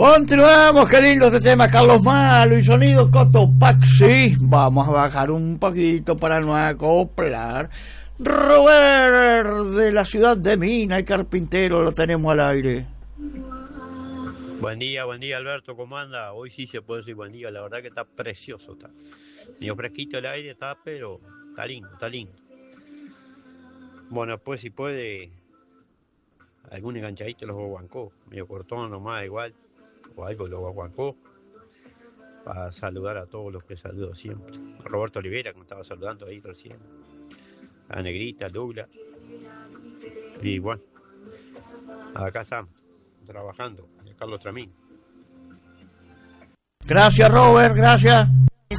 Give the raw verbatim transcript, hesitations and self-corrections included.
Continuamos, qué lindo este tema, Carlos Malo y sonido Cotopaxi. Vamos a bajar un poquito para no acoplar. Robert de la ciudad de Mina y Carpintero, lo tenemos al aire. Buen día, buen día Alberto, ¿cómo anda? Hoy sí se puede decir buen día, la verdad que está precioso, está medio fresquito el aire, está, pero está lindo, está lindo. Bueno, pues si puede, algún enganchadito los guaguancó, medio cortón nomás igual, o algo los guaguancó, para saludar a todos los que saludo siempre. A Roberto Olivera, que me estaba saludando ahí recién, a Negrita, a Douglas, y bueno, acá estamos, trabajando. Carlos Tramín. Gracias, Robert, gracias.